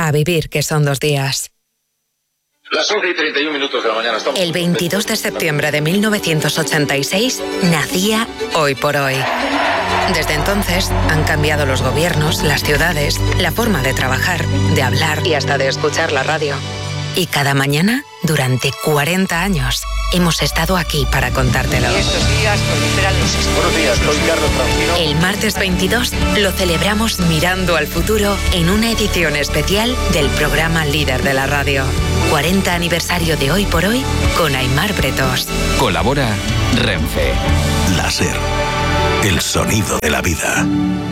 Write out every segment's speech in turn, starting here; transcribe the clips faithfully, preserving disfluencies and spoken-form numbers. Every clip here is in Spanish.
A vivir, que son dos días. Las once y treinta y un minutos de la mañana. Estamos El veintidós de septiembre de mil novecientos ochenta y seis nacía Hoy por Hoy. Desde entonces han cambiado los gobiernos, las ciudades, la forma de trabajar, de hablar y hasta de escuchar la radio. Y cada mañana, durante cuarenta años, hemos estado aquí para contártelo. Y estos días proliferan los estudios. Buenos días, soy Carlos Francino. El martes veintidós lo celebramos mirando al futuro en una edición especial del programa líder de la radio. cuarenta aniversario de Hoy por Hoy con Aimar Bretos. Colabora Renfe. La SER, el sonido de la vida.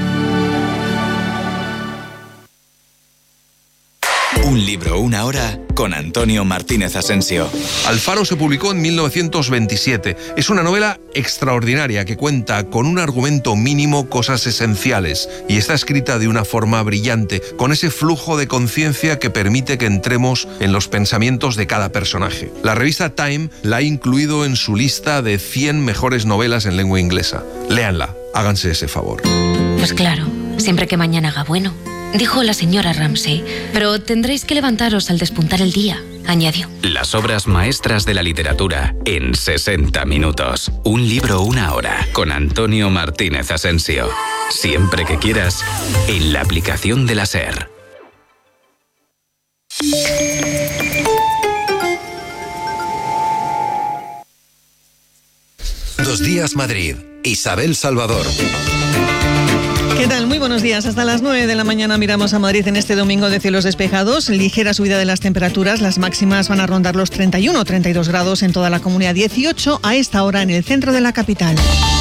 Un libro, una hora, con Antonio Martínez Asensio. Alfaro se publicó en mil novecientos veintisiete. Es una novela extraordinaria que cuenta con un argumento mínimo, cosas esenciales, y está escrita de una forma brillante, con ese flujo de conciencia que permite que entremos en los pensamientos de cada personaje. La revista Time la ha incluido en su lista de cien mejores novelas en lengua inglesa. Léanla, háganse ese favor. Pues claro, siempre que mañana haga bueno, dijo la señora Ramsay, pero tendréis que levantaros al despuntar el día, añadió. Las obras maestras de la literatura en sesenta minutos. Un libro, una hora, con Antonio Martínez Asensio. Siempre que quieras, en la aplicación de la SER. Dos días Madrid. Isabel Salvador. ¿Qué tal? Muy buenos días. Hasta las nueve de la mañana miramos a Madrid en este domingo de cielos despejados. Ligera subida de las temperaturas. Las máximas van a rondar los treinta y uno o treinta y dos grados en toda la comunidad. dieciocho a esta hora en el centro de la capital.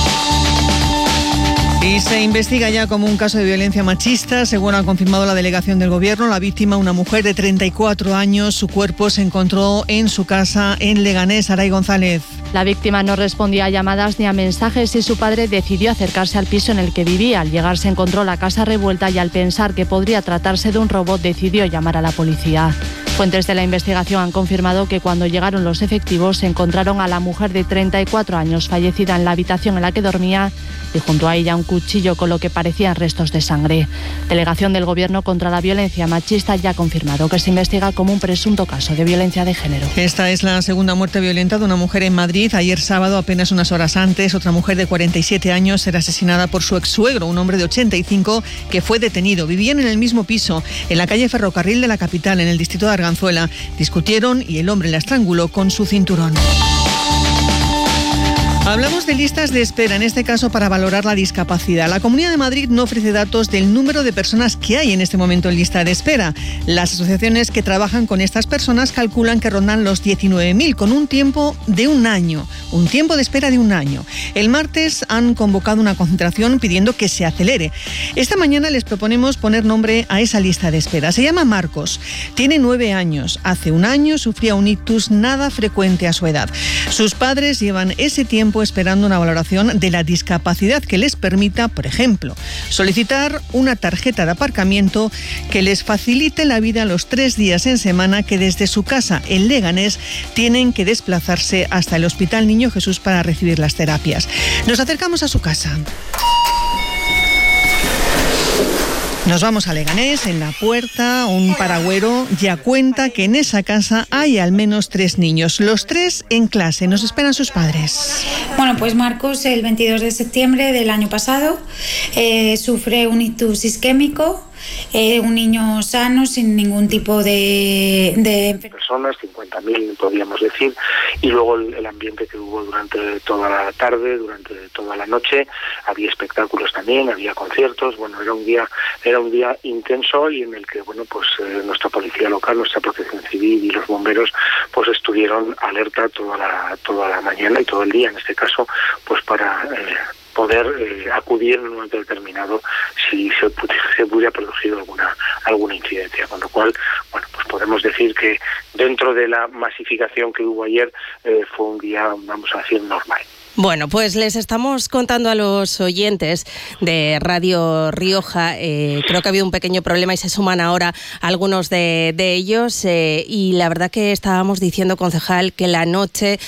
Y se investiga ya como un caso de violencia machista, según ha confirmado la delegación del Gobierno. La víctima, una mujer de treinta y cuatro años, su cuerpo se encontró en su casa en Leganés. Aray González. La víctima no respondía a llamadas ni a mensajes y su padre decidió acercarse al piso en el que vivía. Al llegar se encontró la casa revuelta y al pensar que podría tratarse de un robo decidió llamar a la policía. Fuentes de la investigación han confirmado que cuando llegaron los efectivos se encontraron a la mujer de treinta y cuatro años fallecida en la habitación en la que dormía y junto a ella un cuchillo con lo que parecían restos de sangre. Delegación del Gobierno contra la violencia machista ya ha confirmado que se investiga como un presunto caso de violencia de género. Esta es la segunda muerte violenta de una mujer en Madrid. Ayer sábado, apenas unas horas antes, otra mujer de cuarenta y siete años era asesinada por su ex-suegro, un hombre de ochenta y cinco que fue detenido. Vivían en el mismo piso, en la calle Ferrocarril de la capital, en el distrito de Arganzuela. Discutieron y el hombre la estranguló con su cinturón. Hablamos de listas de espera, en este caso para valorar la discapacidad. La Comunidad de Madrid no ofrece datos del número de personas que hay en este momento en lista de espera. Las asociaciones que trabajan con estas personas calculan que rondan los diecinueve mil, con un tiempo de un año, un tiempo de espera de un año. El martes han convocado una concentración pidiendo que se acelere. Esta mañana les proponemos poner nombre a esa lista de espera. Se llama Marcos, tiene nueve años. Hace un año sufría un ictus nada frecuente a su edad. Sus padres llevan ese tiempo esperando una valoración de la discapacidad que les permita, por ejemplo, solicitar una tarjeta de aparcamiento que les facilite la vida los tres días en semana que desde su casa en Leganés tienen que desplazarse hasta el Hospital Niño Jesús para recibir las terapias. Nos acercamos a su casa. Nos vamos a Leganés. En la puerta, un paragüero ya cuenta que en esa casa hay al menos tres niños. Los tres en clase. Nos esperan sus padres. Bueno, pues Marcos, el veintidós de septiembre del año pasado, eh, sufre un ictus isquémico. Eh, un niño sano, sin ningún tipo de, de... personas, cincuenta mil podríamos decir, y luego el, el ambiente que hubo durante toda la tarde, durante toda la noche, había espectáculos también, había conciertos. Bueno, era un día era un día intenso y en el que, bueno, pues eh, nuestra policía local, nuestra protección civil y los bomberos pues estuvieron alerta toda la toda la mañana y todo el día, en este caso, pues para eh, poder eh, acudir en un momento determinado si se, se hubiera producido alguna alguna incidencia, con lo cual, bueno, pues podemos decir que dentro de la masificación que hubo ayer eh, fue un día, vamos a decir, normal. Bueno, pues les estamos contando a los oyentes de Radio Rioja, eh, creo que ha habido un pequeño problema y se suman ahora algunos de, de ellos, eh, y la verdad que estábamos diciendo, concejal, que la noche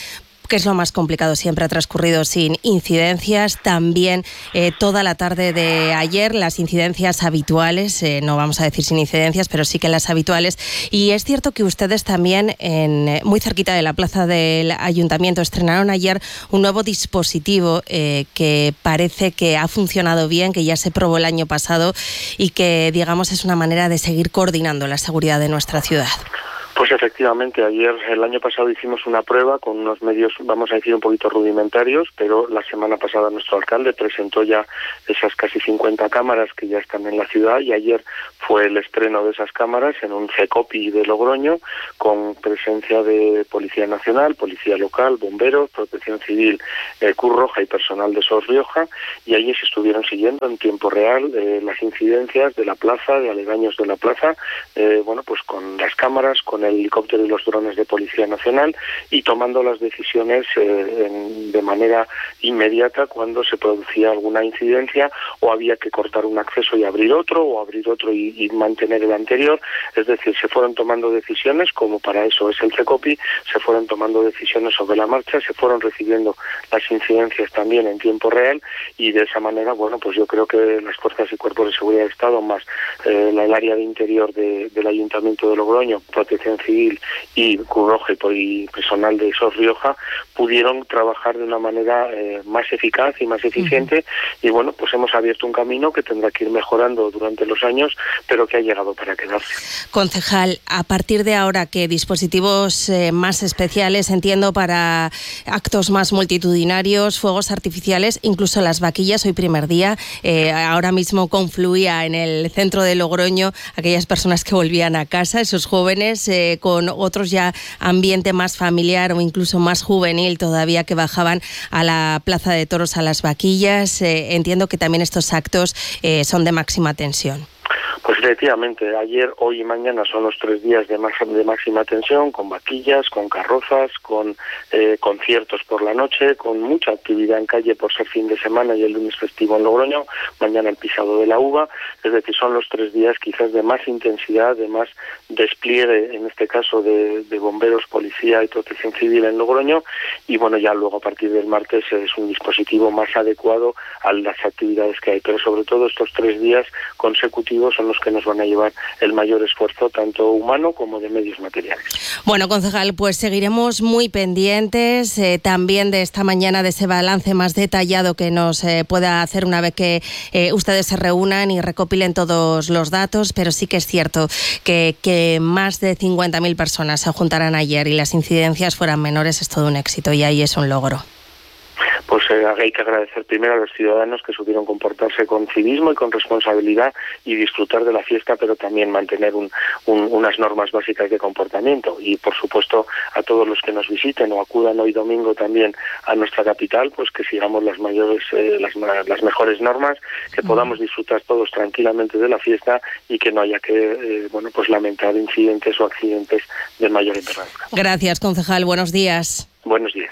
que es lo más complicado, siempre ha transcurrido sin incidencias. También eh, toda la tarde de ayer las incidencias habituales, eh, no vamos a decir sin incidencias, pero sí que las habituales. Y es cierto que ustedes también, en, muy cerquita de la plaza del Ayuntamiento, estrenaron ayer un nuevo dispositivo eh, que parece que ha funcionado bien, que ya se probó el año pasado y que, digamos, es una manera de seguir coordinando la seguridad de nuestra ciudad. Pues efectivamente, ayer, el año pasado hicimos una prueba con unos medios, vamos a decir, un poquito rudimentarios, pero la semana pasada nuestro alcalde presentó ya esas casi cincuenta cámaras que ya están en la ciudad, y ayer fue el estreno de esas cámaras en un CECOPI de Logroño, con presencia de Policía Nacional, Policía Local, Bomberos, Protección Civil, eh, Cruz Roja y personal de SOS Rioja, y allí se estuvieron siguiendo en tiempo real eh, las incidencias de la plaza, de aledaños de la plaza, eh, bueno, pues con las cámaras, con el helicóptero y los drones de Policía Nacional, y tomando las decisiones eh, en, de manera inmediata cuando se producía alguna incidencia o había que cortar un acceso y abrir otro, o abrir otro y, y mantener el anterior. Es decir, se fueron tomando decisiones, como para eso es el CECOPI, se fueron tomando decisiones sobre la marcha, se fueron recibiendo las incidencias también en tiempo real, y de esa manera, bueno, pues yo creo que las fuerzas y cuerpos de seguridad del Estado, más eh, el área de interior de, del Ayuntamiento de Logroño, Protección Civil y Cruz Roja y personal de SOS Rioja, pudieron trabajar de una manera eh, más eficaz y más eficiente. Uh-huh. Y bueno, pues hemos abierto un camino que tendrá que ir mejorando durante los años, pero que ha llegado para quedarse. Concejal, a partir de ahora, ¿qué dispositivos eh, más especiales, entiendo, para actos más multitudinarios, fuegos artificiales, incluso las vaquillas? Hoy primer día, eh, ahora mismo confluía en el centro de Logroño aquellas personas que volvían a casa, esos jóvenes eh, con otros ya ambiente más familiar o incluso más juvenil todavía, que bajaban a la Plaza de Toros a las vaquillas. Eh, entiendo que también estos actos eh, son de máxima tensión. Pues efectivamente, ayer, hoy y mañana son los tres días de, más, de máxima tensión, con vaquillas, con carrozas, con eh, conciertos por la noche, con mucha actividad en calle por ser fin de semana y el lunes festivo en Logroño, mañana el pisado de la uva. Es decir, son los tres días quizás de más intensidad, de más despliegue, en este caso de, de bomberos, policía y protección civil en Logroño, y bueno, ya luego a partir del martes es un dispositivo más adecuado a las actividades que hay, pero sobre todo estos tres días consecutivos son los que nos van a llevar el mayor esfuerzo, tanto humano como de medios materiales. Bueno, concejal, pues seguiremos muy pendientes eh, también de esta mañana, de ese balance más detallado que nos eh, pueda hacer una vez que eh, ustedes se reúnan y recopilen todos los datos, pero sí que es cierto que, que más de cincuenta mil personas se juntaran ayer y las incidencias fueran menores, es todo un éxito y ahí es un logro. Pues eh, hay que agradecer primero a los ciudadanos que supieron comportarse con civismo y con responsabilidad y disfrutar de la fiesta, pero también mantener un, un, unas normas básicas de comportamiento. Y por supuesto a todos los que nos visiten o acudan hoy domingo también a nuestra capital, pues que sigamos las mayores, eh, las, las mejores normas, que podamos disfrutar todos tranquilamente de la fiesta y que no haya que eh, bueno, pues lamentar incidentes o accidentes de mayor envergadura. Gracias, concejal. Buenos días. Buenos días.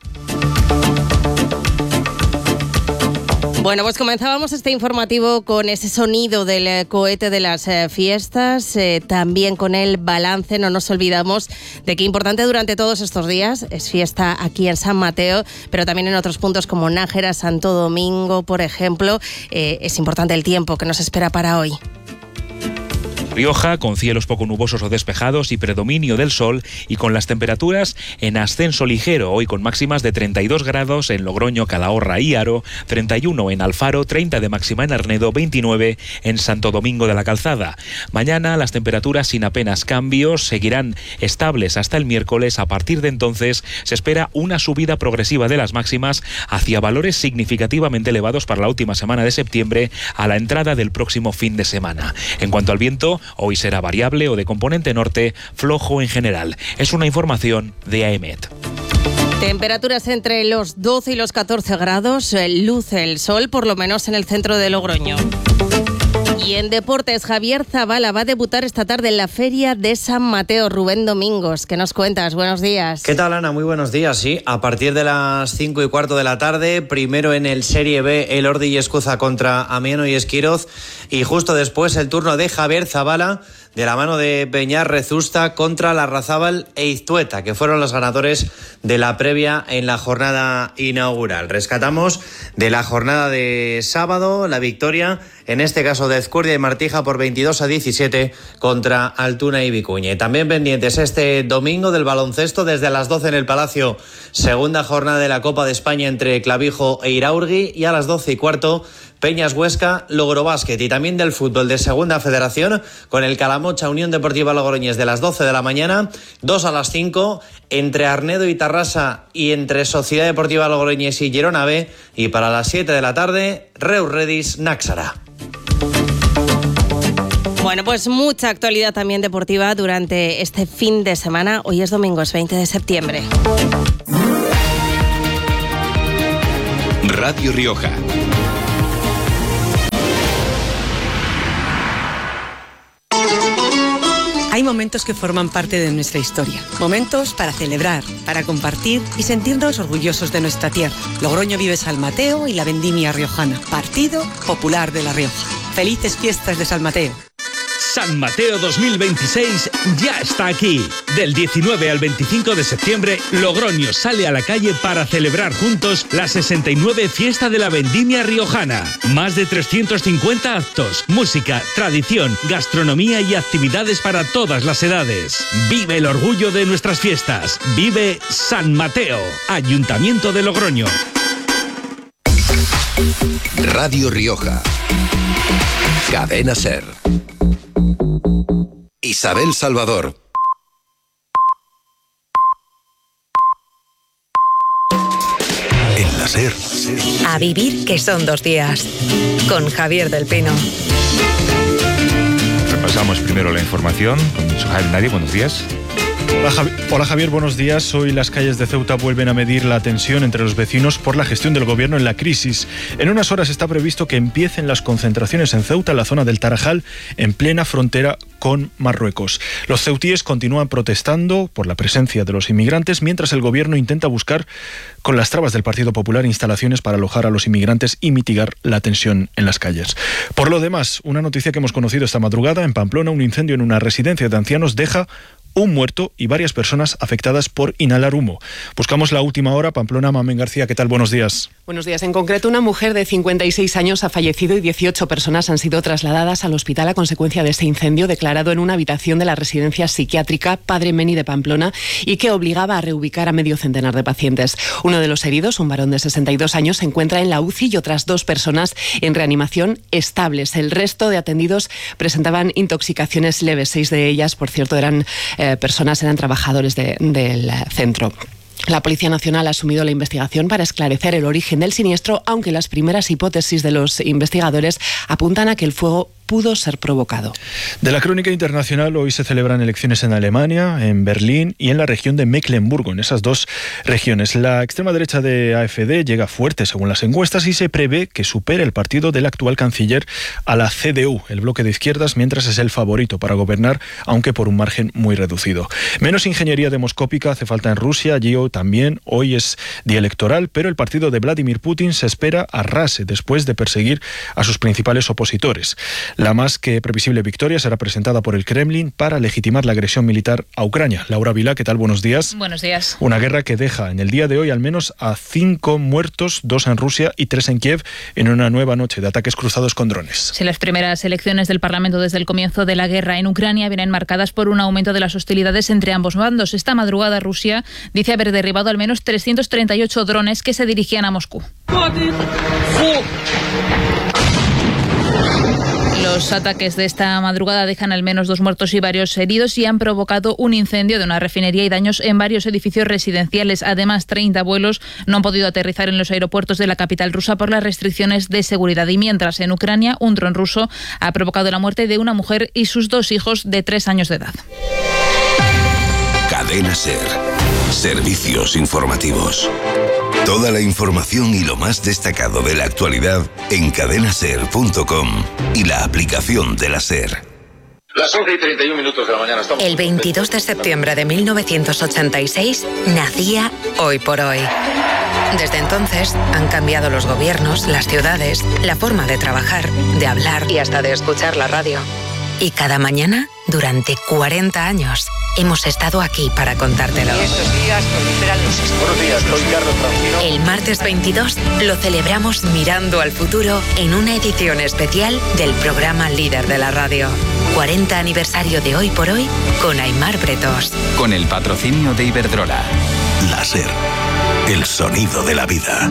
Bueno, pues comenzábamos este informativo con ese sonido del cohete de las eh, fiestas, eh, también con el balance. No nos olvidamos de que importante durante todos estos días es fiesta aquí en San Mateo, pero también en otros puntos como Nájera, Santo Domingo, por ejemplo. Eh, es importante el tiempo que nos espera para hoy. Rioja, con cielos poco nubosos o despejados y predominio del sol, y con las temperaturas en ascenso ligero, hoy con máximas de treinta y dos grados en Logroño, Calahorra y Haro, treinta y uno en Alfaro, treinta de máxima en Arnedo, veintinueve en Santo Domingo de la Calzada. Mañana las temperaturas sin apenas cambios seguirán estables hasta el miércoles. A partir de entonces se espera una subida progresiva de las máximas hacia valores significativamente elevados para la última semana de septiembre, a la entrada del próximo fin de semana. En cuanto al viento, hoy será variable o de componente norte, flojo en general. Es una información de AEMET. Temperaturas entre los doce y los catorce grados, luce el sol, por lo menos en el centro de Logroño. Y en deportes, Javier Zabala va a debutar esta tarde en la Feria de San Mateo. Rubén Domingos, ¿qué nos cuentas? Buenos días. ¿Qué tal, Ana? Muy buenos días, sí. A partir de las cinco y cuarto de la tarde, primero en el Serie B, el Ordi y Escuza contra Amieno y Esquiroz, y justo después el turno de Javier Zabala de la mano de Beñar Rezusta contra Larrazábal e Iztueta, que fueron los ganadores de la previa en la jornada inaugural. Rescatamos de la jornada de sábado la victoria, en este caso de Ezcurdia y Martija, por veintidós a diecisiete contra Altuna y Vicuña. Y también pendientes este domingo del baloncesto desde las doce en el Palacio, segunda jornada de la Copa de España entre Clavijo e Iraurgi, y a las doce y cuarto Peñas Huesca, Logrobásquet, y también del fútbol de Segunda Federación con el Calamocha Unión Deportiva Logroñés de las doce de la mañana, dos a las cinco entre Arnedo y Tarrasa y entre Sociedad Deportiva Logroñés y Girona B, y para las siete de la tarde Reus Redis Náxara. Bueno, pues mucha actualidad también deportiva durante este fin de semana. Hoy es domingo, es veinte de septiembre. Radio Rioja. Hay momentos que forman parte de nuestra historia. Momentos para celebrar, para compartir y sentirnos orgullosos de nuestra tierra. Logroño vive San Mateo y la vendimia riojana. Partido Popular de La Rioja. Felices fiestas de San Mateo. San Mateo dos mil veintiséis ya está aquí. Del diecinueve al veinticinco de septiembre, Logroño sale a la calle para celebrar juntos la sesenta y nueve Fiesta de la Vendimia Riojana. Más de trescientos cincuenta actos, música, tradición, gastronomía y actividades para todas las edades. Vive el orgullo de nuestras fiestas. Vive San Mateo, Ayuntamiento de Logroño. Radio Rioja. Cadena SER. Isabel Salvador. En la SER. A vivir, que son dos días. Con Javier del Pino. Repasamos primero la información con Javier Nadie. Buenos días. Hola, Javi- Hola Javier, buenos días. Hoy las calles de Ceuta vuelven a medir la tensión entre los vecinos por la gestión del gobierno en la crisis. En unas horas está previsto que empiecen las concentraciones en Ceuta, en la zona del Tarajal, en plena frontera con Marruecos. Los ceutíes continúan protestando por la presencia de los inmigrantes, mientras el gobierno intenta buscar, con las trabas del Partido Popular, instalaciones para alojar a los inmigrantes y mitigar la tensión en las calles. Por lo demás, una noticia que hemos conocido esta madrugada: en Pamplona, un incendio en una residencia de ancianos deja un muerto y varias personas afectadas por inhalar humo. Buscamos la última hora. Pamplona, Mamen García, ¿qué tal? Buenos días. Buenos días. En concreto, una mujer de cincuenta y seis años ha fallecido y dieciocho personas han sido trasladadas al hospital a consecuencia de este incendio declarado en una habitación de la residencia psiquiátrica Padre Meni de Pamplona y que obligaba a reubicar a medio centenar de pacientes. Uno de los heridos, un varón de sesenta y dos años, se encuentra en la U C I y otras dos personas en reanimación estables. El resto de atendidos presentaban intoxicaciones leves. Seis de ellas, por cierto, eran eh, personas, eran trabajadores de, del centro. La Policía Nacional ha asumido la investigación para esclarecer el origen del siniestro, aunque las primeras hipótesis de los investigadores apuntan a que el fuego pudo ser provocado. De la crónica internacional, hoy se celebran elecciones en Alemania, en Berlín y en la región de Mecklemburgo, en esas dos regiones. La extrema derecha de A F D llega fuerte según las encuestas y se prevé que supere el partido del actual canciller a la C D U, el bloque de izquierdas, mientras es el favorito para gobernar, aunque por un margen muy reducido. Menos ingeniería demoscópica hace falta en Rusia. Allí también hoy es día electoral, pero el partido de Vladimir Putin se espera arrase después de perseguir a sus principales opositores. La más que previsible victoria será presentada por el Kremlin para legitimar la agresión militar a Ucrania. Laura Vilá, ¿qué tal? Buenos días. Buenos días. Una guerra que deja en el día de hoy al menos a cinco muertos, dos en Rusia y tres en Kiev, en una nueva noche de ataques cruzados con drones. Sí, las primeras elecciones del Parlamento desde el comienzo de la guerra en Ucrania vienen marcadas por un aumento de las hostilidades entre ambos bandos. Esta madrugada Rusia dice haber derribado al menos trescientos treinta y ocho drones que se dirigían a Moscú. Los ataques de esta madrugada dejan al menos dos muertos y varios heridos y han provocado un incendio de una refinería y daños en varios edificios residenciales. Además, treinta vuelos no han podido aterrizar en los aeropuertos de la capital rusa por las restricciones de seguridad. Y mientras, en Ucrania, un dron ruso ha provocado la muerte de una mujer y sus dos hijos de tres años de edad. Cadena SER. Servicios informativos. Toda la información y lo más destacado de la actualidad en cadena ser punto com y la aplicación de la SER. Las once y treinta y un minutos de la mañana estamos... El veintidós de septiembre de mil novecientos ochenta y seis nacía Hoy por Hoy. Desde entonces han cambiado los gobiernos, las ciudades, la forma de trabajar, de hablar y hasta de escuchar la radio. Y cada mañana Durante cuarenta años hemos estado aquí para contártelo. Estos días proliferan los estudios. Buenos días, soy Carlos Francino. El martes veintidós lo celebramos mirando al futuro en una edición especial del programa líder de la radio. cuarenta aniversario de Hoy por Hoy con Aimar Bretos. Con el patrocinio de Iberdrola. Láser, el sonido de la vida.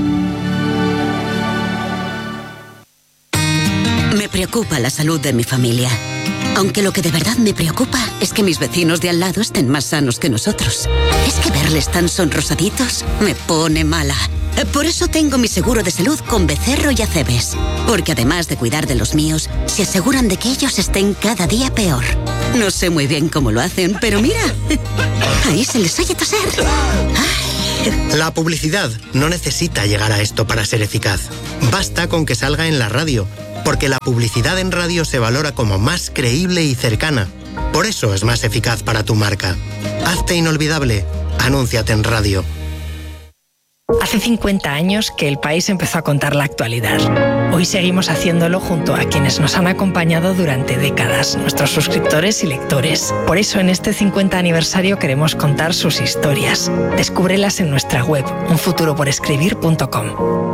Me preocupa la salud de mi familia. Aunque lo que de verdad me preocupa es que mis vecinos de al lado estén más sanos que nosotros. Es que verles tan sonrosaditos me pone mala. Por eso tengo mi seguro de salud con Becerro y Acebes. Porque además de cuidar de los míos, se aseguran de que ellos estén cada día peor. No sé muy bien cómo lo hacen, pero mira, ahí se les oye toser. Ay. La publicidad no necesita llegar a esto para ser eficaz. Basta con que salga en la radio. Porque la publicidad en radio se valora como más creíble y cercana. Por eso es más eficaz para tu marca. Hazte inolvidable. Anúnciate en radio. Hace cincuenta años que El País empezó a contar la actualidad. Hoy seguimos haciéndolo junto a quienes nos han acompañado durante décadas, nuestros suscriptores y lectores. Por eso en este cincuenta aniversario queremos contar sus historias. Descúbrelas en nuestra web, un futuro por escribir punto com.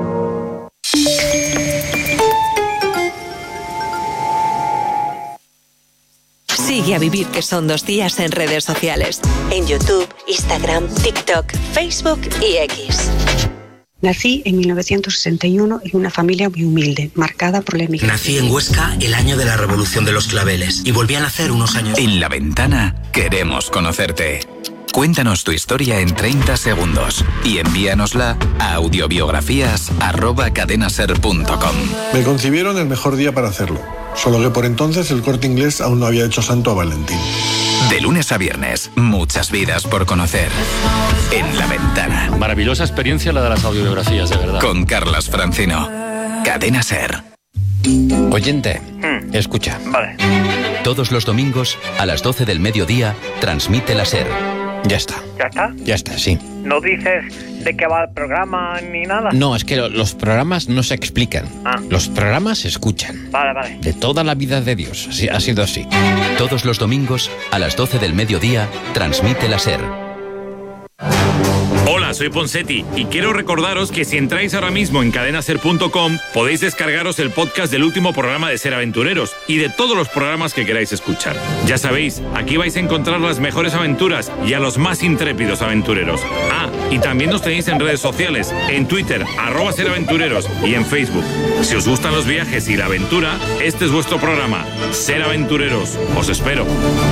Sigue a Vivir que son dos días en redes sociales. En YouTube, Instagram, TikTok, Facebook y X. Nací en mil novecientos sesenta y uno en una familia muy humilde, marcada por la emigración. Nací en Huesca el año de la Revolución de los Claveles y volví a nacer unos años. En La Ventana queremos conocerte. Cuéntanos tu historia en treinta segundos y envíanosla a audiobiografías arroba cadenaser punto com. Me concibieron el mejor día para hacerlo. Solo que por entonces el Corte Inglés aún no había hecho santo a Valentín. De lunes a viernes, muchas vidas por conocer. En La Ventana. Maravillosa experiencia la de las audiobiografías, de verdad. Con Carlas Francino. Cadena Ser. Oyente, hmm. escucha. Vale. Todos los domingos, a las doce del mediodía, transmite la Ser. Ya está. ¿Ya está? Ya está, sí. ¿No dices de qué va el programa ni nada? No, es que lo, los programas no se explican. Ah. Los programas se escuchan. Vale, vale. De toda la vida de Dios. Así, ha sido así. Todos los domingos, a las doce del mediodía, transmite la Ser. Hola, soy Ponsetti y quiero recordaros que si entráis ahora mismo en cadenaser punto com podéis descargaros el podcast del último programa de Ser Aventureros y de todos los programas que queráis escuchar. Ya sabéis, aquí vais a encontrar las mejores aventuras y a los más intrépidos aventureros. Ah, y también nos tenéis en redes sociales, en Twitter, arroba Ser Aventureros y en Facebook. Si os gustan los viajes y la aventura, este es vuestro programa, Ser Aventureros. Os espero.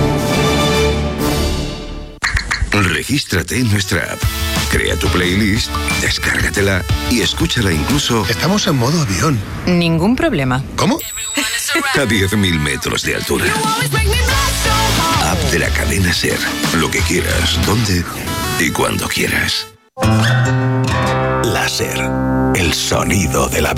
Regístrate en nuestra app. Crea tu playlist, descárgatela y escúchala incluso... Estamos en modo avión. Ningún problema. ¿Cómo? A diez mil metros de altura. App de la cadena Ser. Lo que quieras, donde y cuando quieras. Láser, el sonido de la vida.